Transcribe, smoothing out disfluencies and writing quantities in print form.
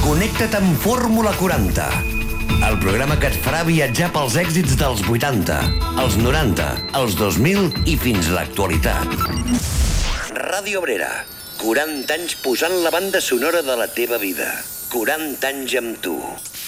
Connecta't amb Fórmula 40, el programa que et farà viatjar pels èxits dels 80, els 90, els 2000 i fins l'actualitat. Ràdio Abrera, 40 anys posant la banda sonora de la teva vida. 40 anys amb tu.